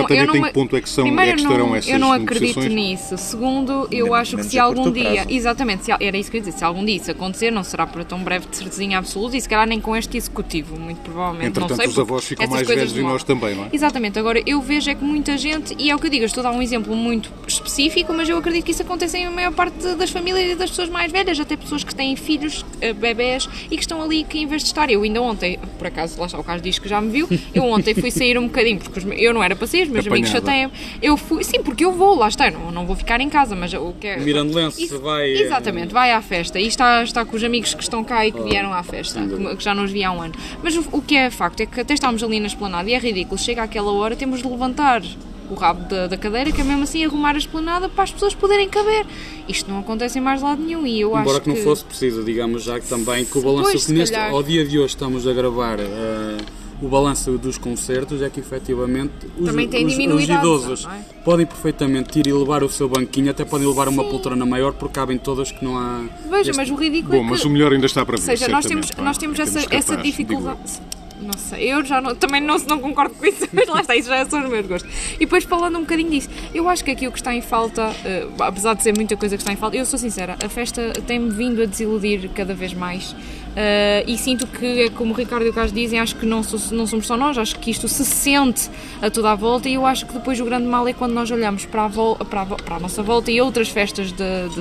exatamente em que ponto é que estarão essas negociações? Eu não acredito nisso. Segundo, eu acho que se algum dia... Exatamente, era isso que eu ia dizer. Se algum dia isso acontecer, não será para tão breve de certezinha absoluta e se calhar nem com este executivo, muito provavelmente. Entretanto, não sei, os avós ficam mais velhos e nós também, não é? Exatamente. Agora, eu vejo é que muita gente, e é o que eu digo, eu estou a dar um exemplo muito específico, mas eu acredito que isso acontece em maior parte das famílias e das pessoas mais velhas, até pessoas que têm filhos, bebés, e que estão ali que em vez de estar... Eu ainda ontem, por acaso, lá está, o Carlos diz que já me viu, eu ontem fui sair um bocadinho, porque eu não era para sair, os meus amigos chateiam. Eu fui, sim, porque eu vou, lá está, eu não vou ficar em casa, mas o que é... Mirandelense vai... Exatamente, vai à festa, e está com os amigos que estão cá e que vieram à festa, que já nos vi há um ano. Mas o que é facto é que até estávamos ali na esplanada e é ridículo, chega àquela hora, temos de levantar o rabo da cadeira, que é mesmo assim arrumar a esplanada para as pessoas poderem caber. Isto não acontece em mais lado nenhum e eu Embora acho que não fosse preciso, digamos já que também que o balanço que ao dia de hoje estamos a gravar o balanço dos concertos é que efetivamente os idosos podem perfeitamente ir e levar o seu banquinho, até podem levar uma poltrona maior porque cabem todas que não há... Veja, mas o ridículo é que... mas o melhor ainda está para vir. Ou seja, nós temos essa dificuldade... Não sei, eu já também não concordo com isso, mas lá está, isso já são os meus gostos. E depois falando um bocadinho disso, eu acho que aqui o que está em falta, apesar de ser muita coisa que está em falta, eu sou sincera, a festa tem-me vindo a desiludir cada vez mais. E sinto que, como o Ricardo e o Carlos dizem, acho que não somos só nós, acho que isto se sente a toda a volta e eu acho que depois o grande mal é quando nós olhamos para a nossa volta e outras festas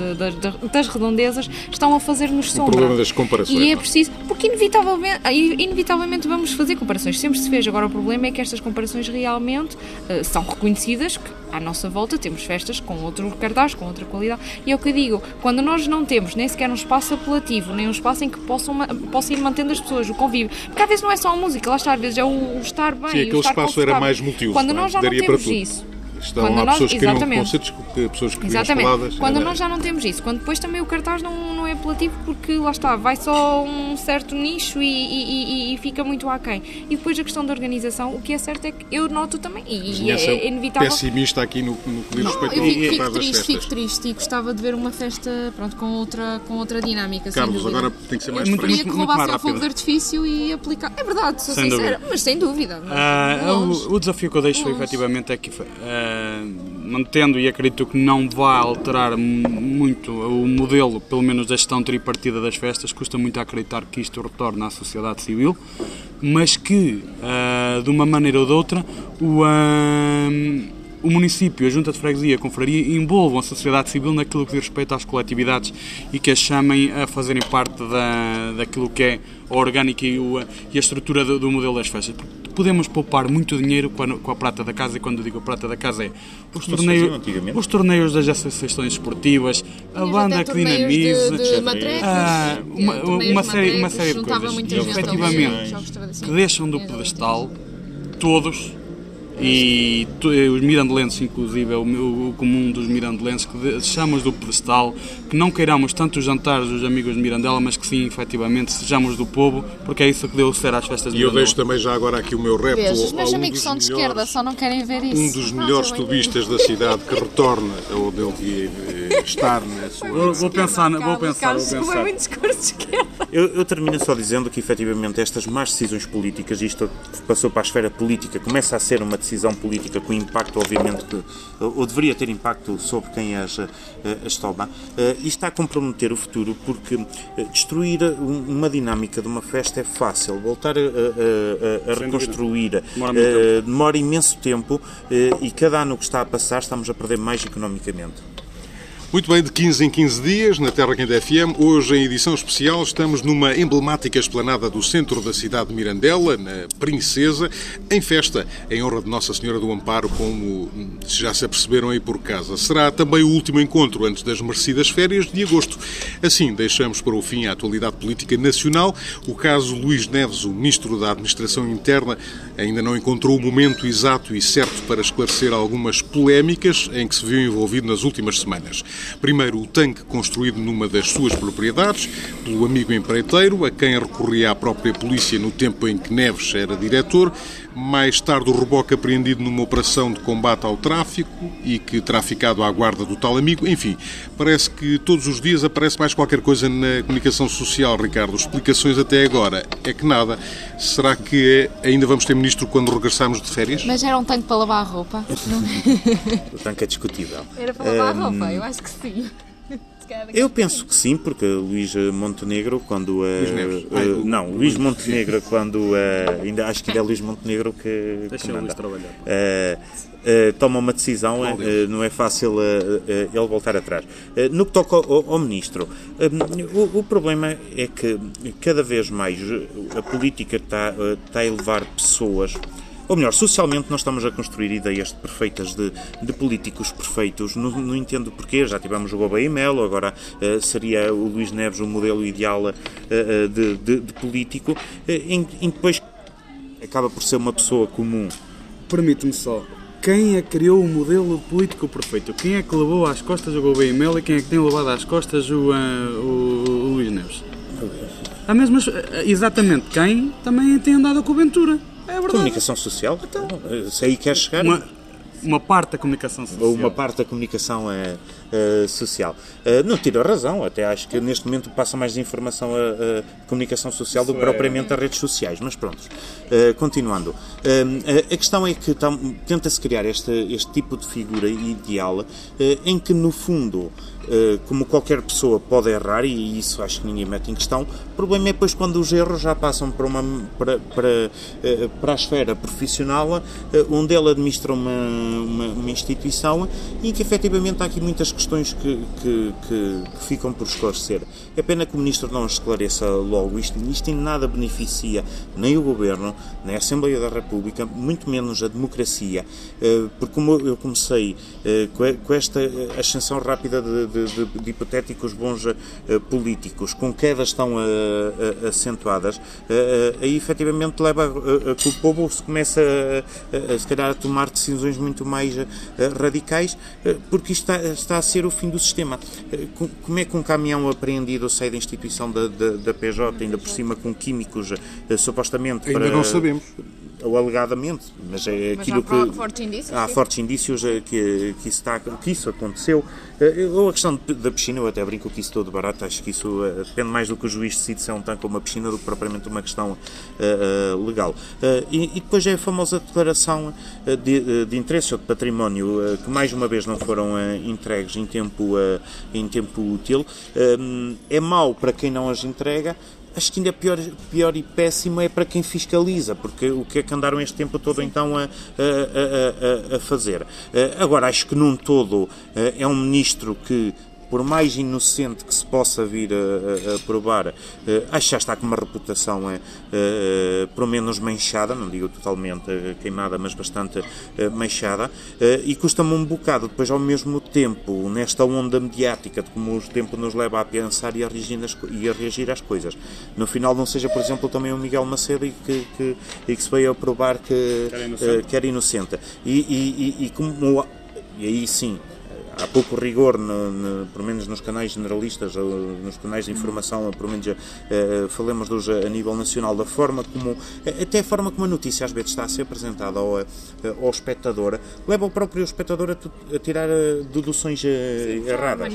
das redondezas estão a fazer-nos sombra. O problema das comparações. E é preciso, porque inevitavelmente vamos fazer comparações, sempre se fez, agora o problema é que estas comparações realmente são reconhecidas, que à nossa volta temos festas com outro cartaz, com outra qualidade, e é o que eu digo, quando nós não temos nem sequer um espaço apelativo, nem um espaço em que possam ir mantendo as pessoas, o convívio, porque às vezes não é só a música, lá está, às vezes é o estar bem, sim, aquele espaço era mais multiuso, quando nós já não temos isso. Estão lá pessoas que queriam concertos, pessoas que queriam escaladas. Quando nós já não temos isso, quando depois também o cartaz não é apelativo porque lá está, vai só um certo nicho e fica muito aquém. E depois a questão da organização, o que é certo é que eu noto também, e é inevitável. Pessimista aqui no que diz respeito ao cartaz das festas. Fico triste e gostava de ver uma festa com outra dinâmica. Carlos, agora tem que ser mais queria que roubasse o fogo de artifício e aplicar. É verdade, sou sincera, mas sem dúvida. O desafio que eu deixo efetivamente é que mantendo, e acredito que não vai alterar muito o modelo, pelo menos da gestão tripartida das festas, custa muito acreditar que isto retorne à sociedade civil, mas que, de uma maneira ou de outra, o município, a Junta de Freguesia, a Confraria, envolvam a sociedade civil naquilo que diz respeito às coletividades e que as chamem a fazerem parte daquilo que é a orgânica e a estrutura do modelo das festas. Podemos poupar muito dinheiro com a prata da casa, e quando digo a prata da casa é os torneios das associações esportivas, a banda que dinamiza, uma série de coisas, efetivamente, que deixam do pedestal todos. E os mirandelenses, inclusive, é o comum dos mirandelenses, que deixamos do pedestal, que não queiramos tanto os jantares dos amigos de Mirandela, mas que sim, efetivamente, sejamos do povo, porque é isso que deu ser às festas de Mirandela. E eu deixo também já agora aqui o meu repto. Os meus amigos são de esquerda, só não querem ver isso. Um dos melhores tubistas da cidade que retorna onde ele devia estar na sua... Vou pensar. Foi muito discurso de esquerda. Eu termino só dizendo que, efetivamente, estas más decisões políticas, isto passou para a esfera política, começa a ser uma decisão política com impacto, obviamente, ou deveria ter impacto sobre quem as toma, e está a comprometer o futuro, porque destruir uma dinâmica de uma festa é fácil, voltar a reconstruir demora imenso tempo, e cada ano que está a passar estamos a perder mais economicamente. Muito bem, de 15 em 15 dias, na Terra Quente FM, hoje em edição especial estamos numa emblemática esplanada do centro da cidade de Mirandela, na Princesa, em festa, em honra de Nossa Senhora do Amparo, como já se aperceberam aí por casa. Será também o último encontro antes das merecidas férias de agosto. Assim, deixamos para o fim a atualidade política nacional. O caso Luís Neves, o Ministro da Administração Interna, ainda não encontrou o momento exato e certo para esclarecer algumas polémicas em que se viu envolvido nas últimas semanas. Primeiro, o tanque construído numa das suas propriedades, pelo amigo empreiteiro, a quem recorria à própria polícia no tempo em que Neves era diretor, mais tarde o reboque apreendido numa operação de combate ao tráfico e que traficado à guarda do tal amigo. Enfim, parece que todos os dias aparece mais qualquer coisa na comunicação social, Ricardo. Explicações até agora é que nada. Será que ainda vamos ter ministro quando regressarmos de férias? Mas era um tanque para lavar a roupa? O tanque é discutível. Era para lavar a roupa? Eu acho que sim. Eu penso que sim, porque Luís Montenegro, quando... Luís Montenegro, quando... ainda acho que ainda é Luís Montenegro que comanda. Toma uma decisão, não é fácil ele voltar atrás. No que toca ao Ministro, o problema é que cada vez mais a política está a elevar pessoas. Ou melhor, socialmente nós estamos a construir ideias perfeitas de políticos perfeitos. Não entendo porquê, já tivemos o Gouveia e Melo, agora seria o Luís Neves o modelo ideal de político, em depois acaba por ser uma pessoa comum. Permite-me só, quem é que criou o modelo político perfeito? Quem é que levou às costas o Gouveia e Melo e quem é que tem levado às costas o Luís Neves? A mesma, exatamente, quem também tem andado com a Ventura. É verdade. Comunicação social? Então, se aí quer chegar... Uma parte da comunicação social. Ou uma parte da comunicação social. Não tiro a razão, até acho que neste momento passa mais de informação a comunicação social do que propriamente as redes sociais, mas pronto. Continuando. A questão é que tenta-se criar este tipo de figura ideal em que, no fundo, como qualquer pessoa pode errar, e isso acho que ninguém mete em questão, o problema é depois quando os erros já passam para a esfera profissional, onde ele administra uma instituição e que efetivamente há aqui muitas questões que ficam por esclarecer. É pena que o Ministro não esclareça logo isto. Isto em nada beneficia nem o Governo, nem a Assembleia da República, muito menos a democracia, porque como eu comecei com esta ascensão rápida de hipotéticos bons políticos, com quedas tão acentuadas, aí efetivamente leva a que o povo se comece se calhar a tomar decisões muito mais radicais, porque isto está a ser o fim do sistema. Como é que um caminhão apreendido sai da instituição da PJ, ainda por cima com químicos supostamente ainda não sabemos. Ou alegadamente, mas é aquilo que há fortes indícios que isso aconteceu. Ou a questão da piscina, eu até brinco que isso todo barato, acho que isso depende mais do que o juiz decide se é um tanque ou uma piscina do que propriamente uma questão legal. E depois é a famosa declaração de interesse ou de património que mais uma vez não foram entregues em tempo útil. É mau para quem não as entrega. Acho que ainda pior e péssimo é para quem fiscaliza, porque o que é que andaram este tempo todo então a fazer? Agora, acho que num todo é um ministro que, por mais inocente que se possa vir a provar, acho que já está com uma reputação pelo menos manchada, não digo totalmente queimada, mas bastante manchada, e custa-me um bocado depois ao mesmo tempo, nesta onda mediática de como o tempo nos leva a pensar e a reagir às coisas. No final não seja, por exemplo, também o Miguel Macedo e que se veio a provar que era inocente. E aí sim, há pouco rigor, pelo menos nos canais generalistas, ou nos canais de informação, pelo menos falemos a nível nacional, da forma como, até a forma como a notícia às vezes está a ser apresentada ao espectador, leva o próprio espectador a tirar deduções erradas.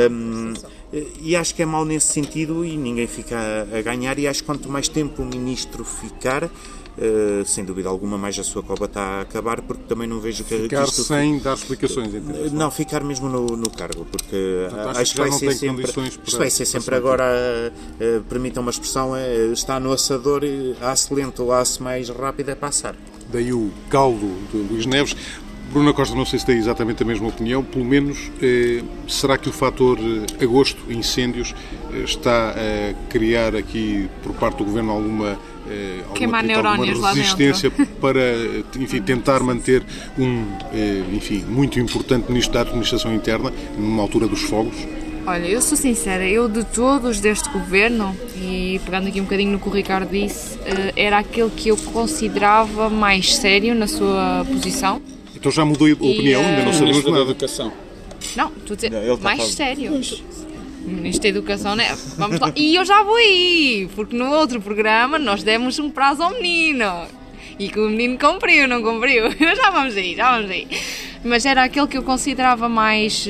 E acho que é mau nesse sentido e ninguém fica a ganhar, e acho que quanto mais tempo o ministro ficar, sem dúvida alguma, mais a sua cova está a acabar, porque também não vejo que ficar isto... sem dar explicações, entendeu? Não, ficar mesmo no cargo, porque acho que vai ser sempre, isto vai ser sempre agora, permitam uma expressão, está no assador, a-se lento ou a-se mais rápido é passar. Daí o caldo de Luís Neves. Bruna Costa, não sei se tem exatamente a mesma opinião, pelo menos será que o fator agosto, incêndios, está a criar aqui por parte do Governo alguma resistência para, enfim, tentar manter muito importante Ministro da Administração Interna numa altura dos fogos? Olha, eu sou sincera, eu de todos deste Governo, e pegando aqui um bocadinho no que o Ricardo disse, era aquele que eu considerava mais sério na sua posição. Então já mudou a opinião, ainda não sabemos nada. Educação. Não, estou a dizer, mais sério. O Ministro da Educação, né? Vamos lá. E eu já vou aí, porque no outro programa nós demos um prazo ao menino. E que o menino cumpriu, não cumpriu. Já vamos aí. Mas era aquele que eu considerava mais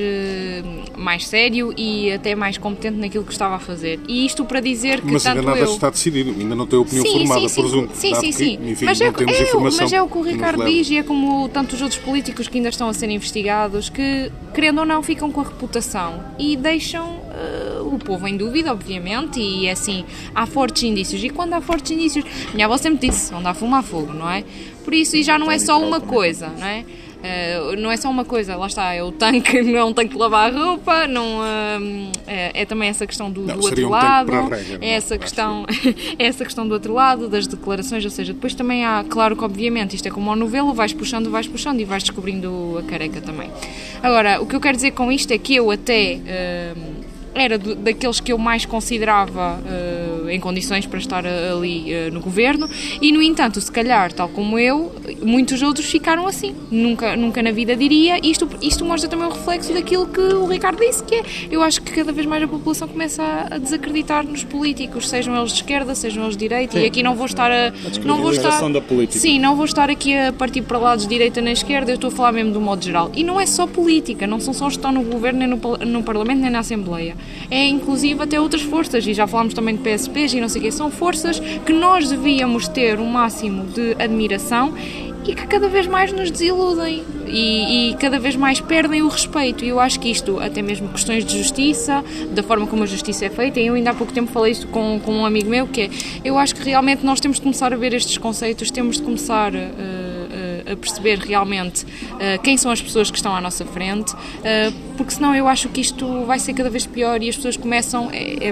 sério e até mais competente naquilo que estava a fazer. E isto para dizer que mas tanto ainda nada eu... está decidido, ainda não tem opinião formada, presumo. Sim. Enfim, Mas, não temos informação mas é o que o Ricardo nos leva. diz e é como tantos outros políticos que ainda estão a ser investigados, que, querendo ou não, ficam com a reputação e deixam o povo em dúvida, obviamente, e assim, há fortes indícios. E quando há fortes indícios, minha avó sempre disse, onde há fumo há fogo, não é? Por isso, e já não é só uma coisa, não é? Não é só uma coisa, lá está, é o tanque, não é um tanque de lavar a roupa, não, é também essa questão do outro lado, é essa questão do outro lado, das declarações, ou seja, depois também há, claro que obviamente isto é como uma novela, vais puxando e vais descobrindo a careca também. Agora, o que eu quero dizer com isto é que eu até era daqueles que eu mais considerava em condições para estar ali no governo e, no entanto, se calhar, tal como eu, muitos outros ficaram assim. Nunca na vida diria. Isto mostra também o reflexo daquilo que o Ricardo disse, que é, eu acho que cada vez mais a população começa a desacreditar nos políticos, sejam eles de esquerda, sejam eles de direita, e aqui não vou estar da política. Sim, não vou estar aqui a partir para lados de direita nem esquerda, eu estou a falar mesmo de um modo geral. E não é só política, não são só os que estão no governo, nem no Parlamento, nem na Assembleia. É inclusive até outras forças, e já falámos também de PSPs e não sei o quê, são forças que nós devíamos ter um máximo de admiração e que cada vez mais nos desiludem e cada vez mais perdem o respeito. E eu acho que isto, até mesmo questões de justiça, da forma como a justiça é feita, e eu ainda há pouco tempo falei isto com um amigo meu, que é, eu acho que realmente nós temos de começar a ver estes conceitos, temos de começar a perceber realmente quem são as pessoas que estão à nossa frente, porque senão eu acho que isto vai ser cada vez pior e as pessoas começam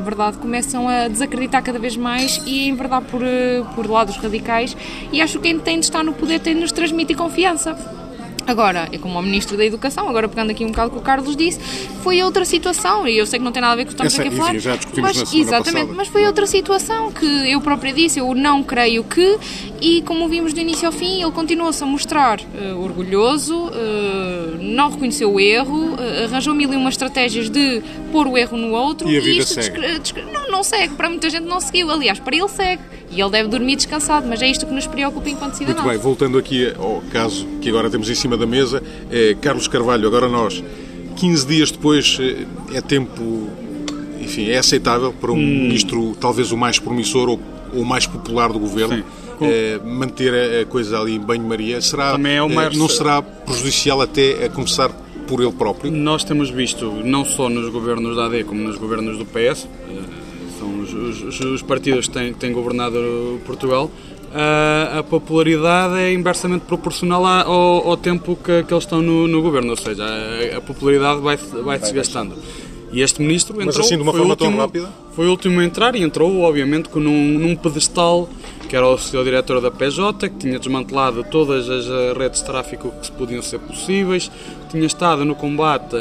a desacreditar cada vez mais e a enverdar por lados radicais, e acho que quem tem de estar no poder tem de nos transmitir confiança. Agora, como o Ministro da Educação, agora pegando aqui um bocado o que o Carlos disse, foi outra situação, e eu sei que não tem nada a ver com o que estamos aqui a falar, já discutimos na semana passada. Mas foi outra situação que eu própria disse, eu não creio que, e como vimos do início ao fim, ele continuou-se a mostrar orgulhoso, não reconheceu o erro, arranjou mil e uma estratégias de pôr o erro no outro, e a vida isto segue. Não segue, para muita gente não seguiu, aliás, para ele segue, e ele deve dormir descansado, mas é isto que nos preocupa enquanto cidadãos. Muito bem, voltando aqui ao caso que agora temos em cima da mesa, Carlos Carvalho, agora nós, 15 dias depois, é tempo, enfim, é aceitável para um ministro talvez o mais promissor ou o mais popular do governo manter a coisa ali em banho-maria? Não será prejudicial até a começar por ele próprio? Nós temos visto, não só nos governos da AD como nos governos do PS, são os partidos que têm governado Portugal, a popularidade é inversamente proporcional ao tempo que eles estão no governo, ou seja, a popularidade vai se gastando. E este ministro entrou, mas assim de uma forma tão rápida? Foi o último a entrar e entrou, obviamente, num pedestal, que era o seu diretor da PJ, que tinha desmantelado todas as redes de tráfico que podiam ser possíveis, tinha estado no combate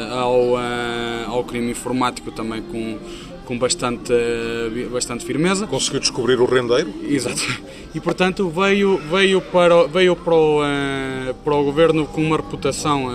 ao crime informático também com bastante firmeza. Conseguiu descobrir o rendeiro? Exato. E, portanto, veio para o governo com uma reputação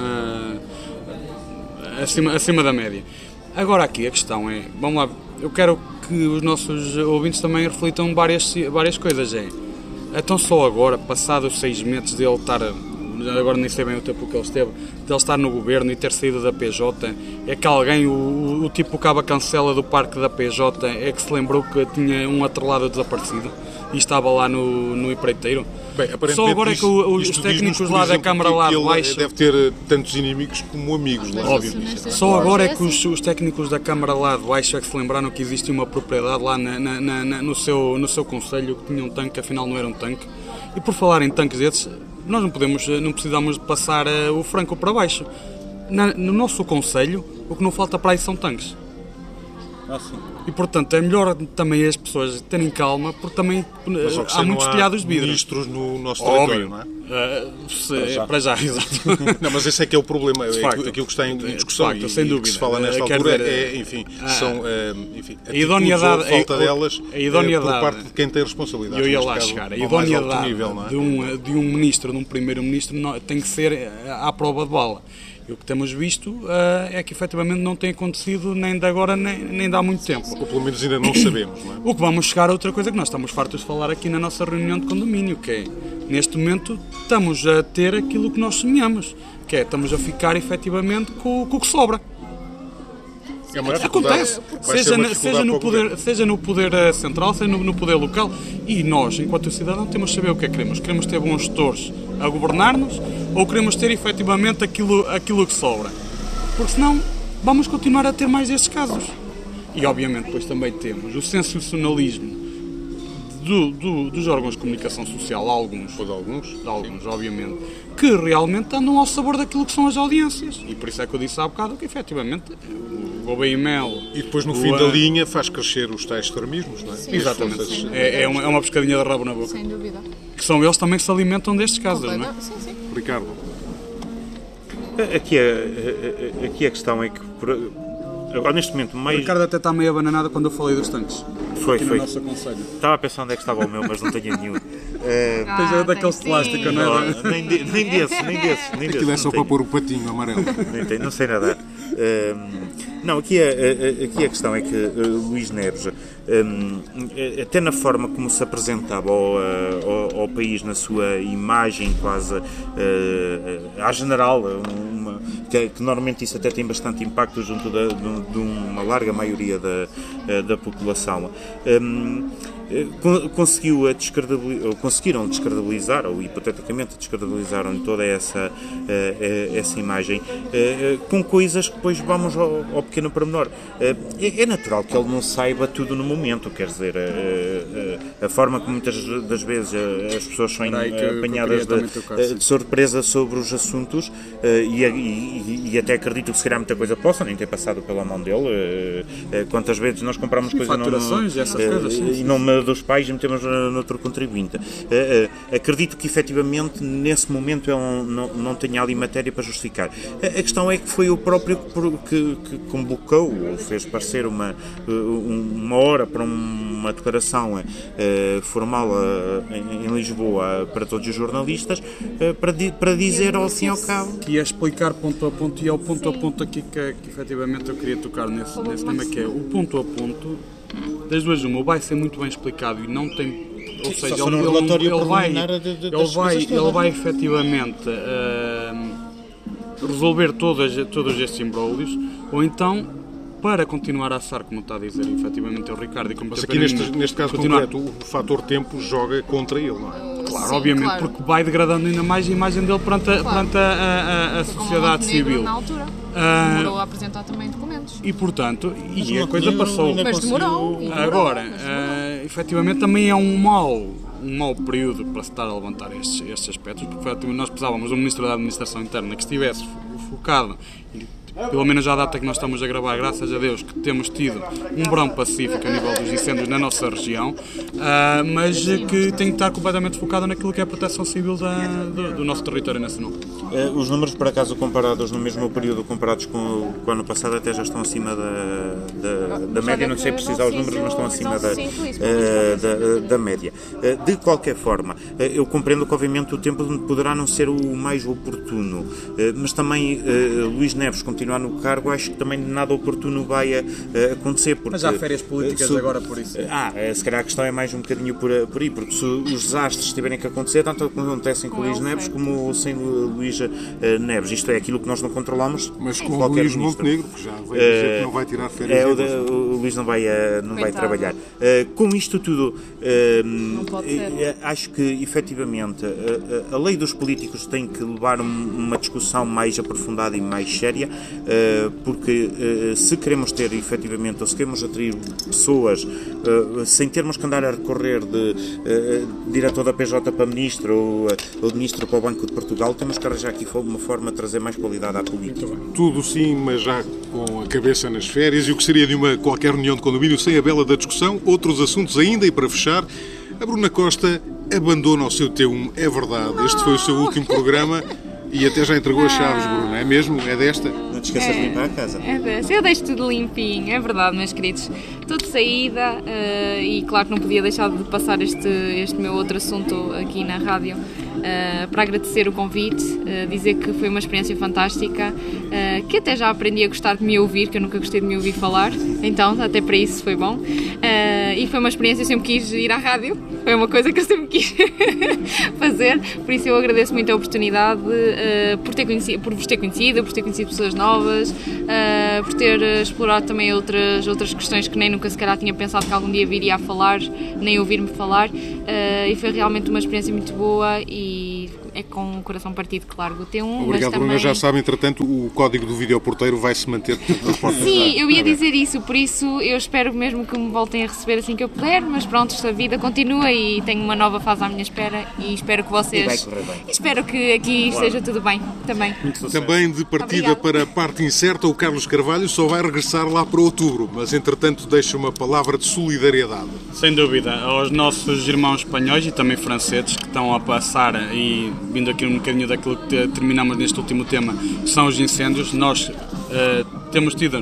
acima da média. Agora aqui a questão é, vamos lá, eu quero que os nossos ouvintes também reflitam várias coisas. Então só agora, passados 6 meses de ele estar, agora nem sei bem o tempo que ele esteve, de ele estar no governo e ter saído da PJ, é que alguém, o tipo Caba Cancela do parque da PJ, é que se lembrou que tinha um atrelado desaparecido e estava lá no empreiteiro. Bem, só agora é que os técnicos lá da Câmara lá de baixo... deve ter tantos inimigos como amigos lá. Óbvio. Só agora é que os técnicos da Câmara lá de baixo é que se lembraram que existia uma propriedade lá no seu concelho que tinha um tanque, afinal não era um tanque. E por falar em tanques desses, nós não precisamos de passar o franco para baixo. No nosso concelho, o que não falta para aí são tanques. Sim. E, portanto, é melhor também as pessoas terem calma, porque também há muitos telhados de vidro. Ministros no nosso território, não é? Para já, exato. Não, mas esse é que é o problema, aquilo que está em discussão, facto, sem dúvida. Que se fala nesta altura a idoneidade, falta delas por parte de quem tem responsabilidade. Eu ia lá chegar. A idoneidade de um ministro, de um primeiro-ministro, tem que ser à prova de bala. E o que temos visto é que efetivamente não tem acontecido nem de agora nem de há muito tempo. Ou pelo menos ainda não sabemos, não é? O que vamos chegar a outra coisa que nós estamos fartos de falar aqui na nossa reunião de condomínio, que é, neste momento, estamos a ter aquilo que nós sonhamos, que é, estamos a ficar efetivamente com o que sobra. É uma Acontece, seja no poder central, seja no poder local, e nós, enquanto cidadão, temos de saber o que é que queremos. Queremos ter bons gestores a governar-nos ou queremos ter efetivamente aquilo que sobra? Porque senão vamos continuar a ter mais estes casos. E obviamente depois também temos o sensacionalismo dos órgãos de comunicação social, alguns, obviamente, que realmente andam ao sabor daquilo que são as audiências. E por isso é que eu disse há bocado que efetivamente o Gouveia e Mel... E depois no fim da linha faz crescer os tais extremismos, não é? Sim, exatamente. É uma pescadinha de rabo na boca. Sem dúvida. Que são eles também que se alimentam destes casos, não é? Sim. Ricardo. Aqui a questão é que, agora neste momento, O Ricardo até está meio abananado quando eu falei dos tanques. Foi. No nosso aconselho. Estava a pensar onde é que estava o meu, mas não tenho nenhum. Tens daqueles de plástico, não é? Nem desses. Aquilo é só para pôr o patinho amarelo. Não sei nadar. Não, aqui a questão é que Luís Neves, até na forma como se apresentava ao país, na sua imagem quase à general, que normalmente isso até tem bastante impacto junto de uma larga maioria da população, conseguiram descredibilizar, ou hipoteticamente descredibilizaram toda essa imagem, com coisas que depois vamos ao pequeno pormenor. É natural que ele não saiba tudo no momento, quer dizer, a forma como muitas das vezes as pessoas são apanhadas de surpresa sobre os assuntos, e até acredito que se calhar muita coisa possa nem ter passado pela mão dele. Quantas vezes nós compramos coisas e não dos pais e metemos noutro contribuinte. Acredito que efetivamente nesse momento ele não tenha ali matéria para justificar. A questão é que foi o próprio que convocou, ou fez parecer uma hora para uma declaração formal em Lisboa para todos os jornalistas, para dizer ao fim e ao cabo. Que ia explicar ponto a ponto, e é o ponto a ponto aqui que efetivamente eu queria tocar nesse tema, que é o ponto a ponto. Das duas uma, vai ser muito bem explicado e não tem, ou seja, ele vai efetivamente resolver todos estes imbróglios, ou então, para continuar a assar, como está a dizer efetivamente o Ricardo, e como mas aqui neste caso concreto o fator tempo joga contra ele, não é? Claro, sim, obviamente, claro. Porque vai degradando ainda mais a imagem dele perante a sociedade civil. Na altura. Demorou a apresentar também documentos. E portanto, a coisa passou. Mas demorou. Agora, efetivamente também é um mau período para se estar a levantar estes aspectos, porque nós precisávamos de um Ministro da Administração Interna que estivesse focado, pelo menos à data que nós estamos a gravar, graças a Deus, que temos tido um verão pacífico a nível dos incêndios na nossa região, mas que tem que estar completamente focado naquilo que é a proteção civil do nosso território nacional. Os números, por acaso, comparados no mesmo período, comparados com o ano passado, até já estão acima da média. Não sei precisar os números, mas estão acima da média. De qualquer forma, eu compreendo que, obviamente, o tempo poderá não ser o mais oportuno, mas também Luís Neves continuar no cargo, acho que também nada oportuno vai acontecer. Porque, mas há férias políticas agora por isso. Se calhar a questão é mais um bocadinho por aí, porque se os desastres tiverem que acontecer, tanto acontecem com Luís Neves como sem Luís Neves. Isto é aquilo que nós não controlamos. Mas com o Luís Montenegro, que já veio dizer que não vai tirar férias. O Luís não vai trabalhar. Com isto tudo, acho que efetivamente a lei dos políticos tem que levar uma discussão mais aprofundada e mais séria, porque se queremos ter efetivamente, ou se queremos atrair pessoas sem termos que andar a recorrer de diretor da PJ para ministro ou de ministro para o Banco de Portugal, temos que arranjar aqui uma forma de trazer mais qualidade à política. Tudo sim, mas já com a cabeça nas férias, e o que seria de uma qualquer reunião de condomínio sem a bela da discussão. Outros assuntos ainda, e para fechar, a Bruna Costa abandona o seu T1, é verdade. Este foi o seu último programa e até já entregou as chaves, Bruna, é mesmo? É desta? Não te esqueças de limpar a casa. É desta. Eu deixo tudo limpinho, é verdade, meus queridos. Estou de saída e claro que não podia deixar de passar este meu outro assunto aqui na rádio. para agradecer o convite, dizer que foi uma experiência fantástica, que até já aprendi a gostar de me ouvir, que eu nunca gostei de me ouvir falar, então até para isso foi bom. E foi uma experiência, eu sempre quis ir à rádio, foi uma coisa que eu sempre quis fazer, por isso eu agradeço muito a oportunidade, por vos ter conhecido, por ter conhecido pessoas novas, por ter explorado também outras questões que nem nunca se calhar tinha pensado que algum dia viria a falar, nem ouvir-me falar, e foi realmente uma experiência muito boa e é com o coração partido que largo o T1. Obrigado, também... Bruna. Já sabe, entretanto, o código do videoporteiro vai se manter na porta. Sim, eu ia dizer isso, por isso eu espero mesmo que me voltem a receber assim que eu puder, mas pronto, a vida continua e tenho uma nova fase à minha espera e espero que vocês... E vai correr bem. Espero que aqui esteja tudo bem também. Também de partida Obrigada. para a parte incerta, o Carlos Carvalho só vai regressar lá para outubro, mas entretanto deixa uma palavra de solidariedade. Sem dúvida, aos nossos irmãos espanhóis e também franceses que estão a passar, e vindo aqui um bocadinho daquilo que terminamos neste último tema, que são os incêndios. Nós temos tido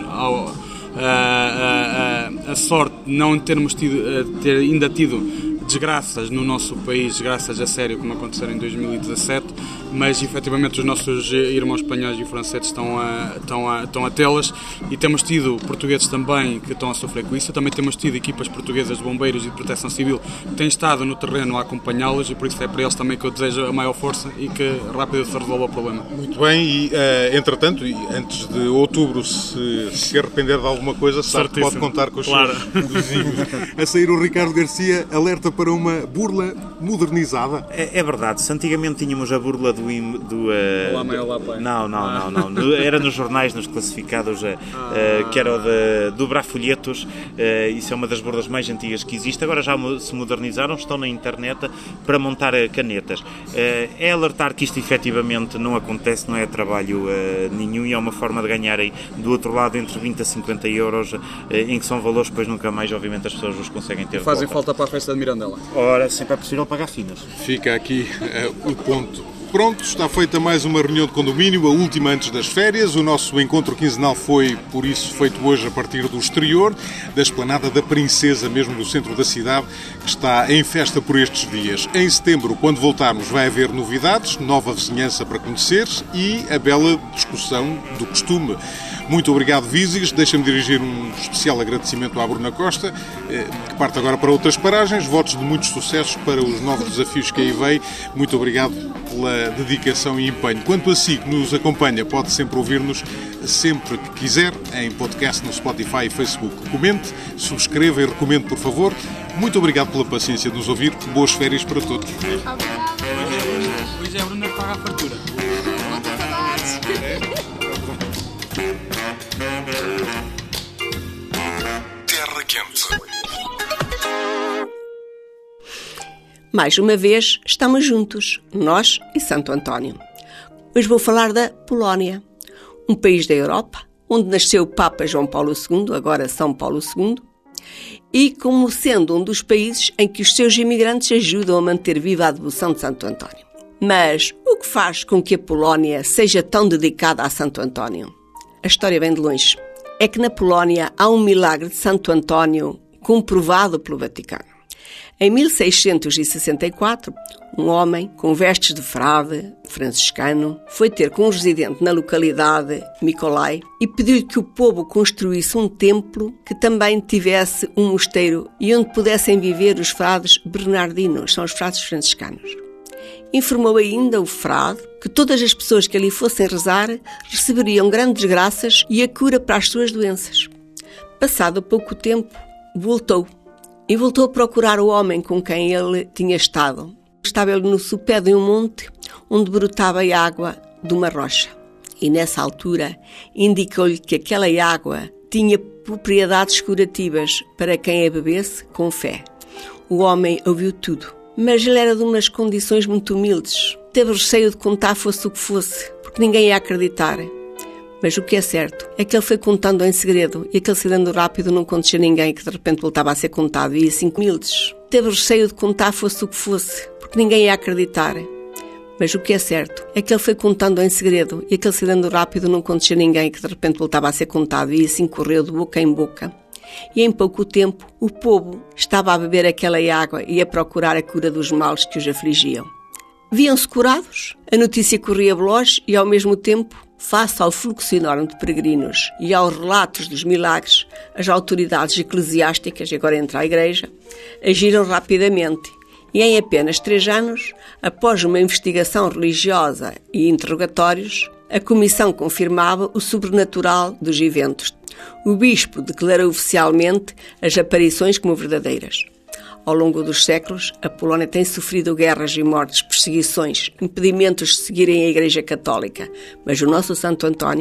a sorte de não termos ter ainda tido desgraças no nosso país, desgraças a sério, como aconteceram em 2017, mas efetivamente os nossos irmãos espanhóis e franceses estão a tê-las, e temos tido portugueses também que estão a sofrer com isso. Também temos tido equipas portuguesas de bombeiros e de proteção civil que têm estado no terreno a acompanhá-los, e por isso é para eles também que eu desejo a maior força e que rápido se resolva o problema. Muito bem, e entretanto, antes de outubro se arrepender de alguma coisa, sabe que pode contar com os seus vizinhos. A sair o Ricardo Garcia alerta para uma burla modernizada. É verdade, se antigamente tínhamos a burla do Olá, mãe, olá, pai. Não. Era nos jornais, nos classificados, que era o do Brafolhetos. Isso é uma das burlas mais antigas que existe. Agora já se modernizaram, estão na internet para montar canetas. É alertar que isto efetivamente não acontece, não é trabalho nenhum, e é uma forma de ganharem do outro lado entre 20 a 50 euros, em que são valores que depois nunca mais, obviamente, as pessoas os conseguem ter. Fazem falta para a festa de Mirandela. Ora, sempre é possível pagar finas. Fica aqui o ponto. Pronto, está feita mais uma reunião de condomínio, a última antes das férias. O nosso encontro quinzenal foi, por isso, feito hoje a partir do exterior, da esplanada da Princesa, mesmo no centro da cidade, que está em festa por estes dias. Em setembro, quando voltarmos, vai haver novidades, nova vizinhança para conhecer e a bela discussão do costume. Muito obrigado, Visis. Deixa-me dirigir um especial agradecimento à Bruna Costa, que parte agora para outras paragens. Votos de muitos sucessos para os novos desafios que aí vem. Muito obrigado pela dedicação e empenho. Quanto a si que nos acompanha, pode sempre ouvir-nos sempre que quiser, em podcast no Spotify e Facebook. Comente, subscreva e recomende, por favor. Muito obrigado pela paciência de nos ouvir. Boas férias para todos. Obrigada. Hoje é a Bruna que paga a fartura. Muitas saudades. Terra Quente. Mais uma vez, estamos juntos, nós e Santo António. Hoje vou falar da Polónia, um país da Europa, onde nasceu o Papa João Paulo II, agora São Paulo II, e como sendo um dos países em que os seus imigrantes ajudam a manter viva a devoção de Santo António. Mas o que faz com que a Polónia seja tão dedicada a Santo António? A história vem de longe. É que na Polónia há um milagre de Santo António comprovado pelo Vaticano. Em 1664, um homem com vestes de frade franciscano foi ter com um residente na localidade, Mikolai, e pediu-lhe que o povo construísse um templo que também tivesse um mosteiro e onde pudessem viver os frades bernardinos, são os frades franciscanos. Informou ainda o frade que todas as pessoas que ali fossem rezar receberiam grandes graças e a cura para as suas doenças. Passado pouco tempo, voltou a procurar o homem com quem ele tinha estado. Estava ele no sopé de um monte onde brotava a água de uma rocha. E nessa altura indicou-lhe que aquela água tinha propriedades curativas para quem a bebesse com fé. O homem ouviu tudo, mas ele era de umas condições muito humildes. Teve receio de contar fosse o que fosse, porque ninguém ia acreditar. Mas o que é certo é que ele foi contando em segredo, e aquele segredo rápido não contou a ninguém, que de repente voltava a ser contado, e assim humildes. Teve receio de contar fosse o que fosse, porque ninguém ia acreditar. Mas o que é certo é que ele foi contando em segredo, e aquele segredo rápido não contou a ninguém, que de repente voltava a ser contado, e assim correu de boca em boca. E em pouco tempo o povo estava a beber aquela água e a procurar a cura dos males que os afligiam. Viam-se curados, a notícia corria veloz e, ao mesmo tempo, face ao fluxo enorme de peregrinos e aos relatos dos milagres, as autoridades eclesiásticas, e agora entra a Igreja, agiram rapidamente e em apenas 3 anos, após uma investigação religiosa e interrogatórios, a Comissão confirmava o sobrenatural dos eventos. O Bispo declarou oficialmente as aparições como verdadeiras. Ao longo dos séculos, a Polónia tem sofrido guerras e mortes, perseguições, impedimentos de seguirem a Igreja Católica, mas o nosso Santo António